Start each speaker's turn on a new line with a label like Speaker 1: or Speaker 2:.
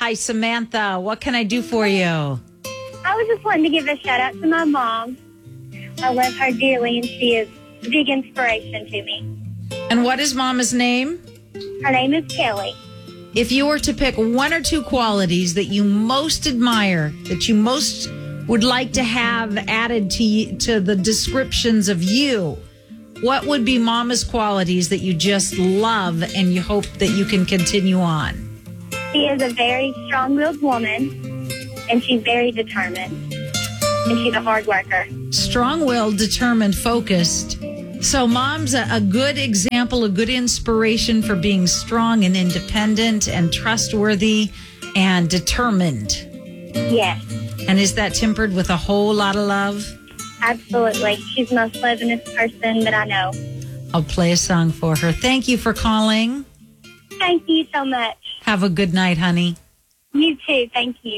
Speaker 1: Hi, Samantha. What can I do for you?
Speaker 2: I was just wanting to give a shout out to my mom. I love her dearly, and she is a big inspiration to me.
Speaker 1: And what is Mama's name?
Speaker 2: Her name is Kelly.
Speaker 1: If you were to pick one or two qualities that you most admire, that you most would like to have added to the descriptions of you, what would be Mama's qualities that you just love and you hope that you can continue on?
Speaker 2: She is a very strong-willed woman, and she's very determined. And she's a hard worker.
Speaker 1: Strong-willed, determined, focused. So Mom's a good example, a good inspiration for being strong and independent and trustworthy and determined.
Speaker 2: Yes,
Speaker 1: And is that tempered with a whole lot of love?
Speaker 2: absolutely. She's the most lovingest person that I know.
Speaker 1: I'll play a song for her. Thank you for calling.
Speaker 2: Thank you so much.
Speaker 1: Have a good night, honey.
Speaker 2: You too. Thank you.